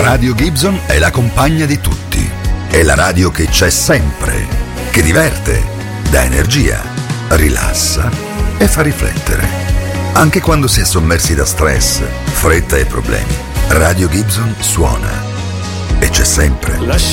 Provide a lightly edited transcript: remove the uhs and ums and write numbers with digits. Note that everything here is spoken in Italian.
Radio Gibson è la compagna di tutti. È la radio che c'è sempre, che diverte, dà energia, rilassa e fa riflettere. Anche quando si è sommersi da stress, fretta e problemi, Radio Gibson suona. E c'è sempre.